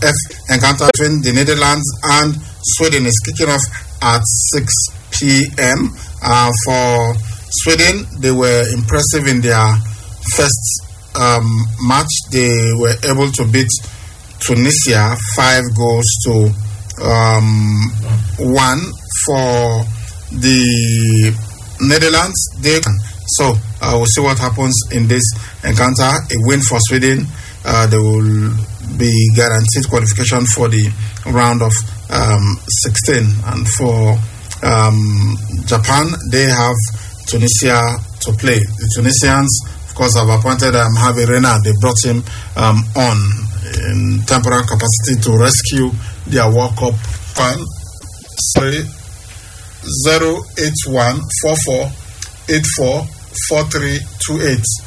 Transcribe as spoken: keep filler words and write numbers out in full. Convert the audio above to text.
F encounter between the Netherlands and Sweden is kicking off at six p.m. Uh, for Sweden, they were impressive in their first um, match. They were able to beat Tunisia five goals to um, one. For the Netherlands, they so uh, we'll see what happens in this encounter. A win for Sweden, uh, they will be guaranteed qualification for the round of um, sixteen. And for um, Japan, they have Tunisia to play. The Tunisians, of course, have appointed um, Javi Reina. They brought him um, on in temporary capacity to rescue their World Cup fan. Sorry, zero eight one four four eight four four three two eight.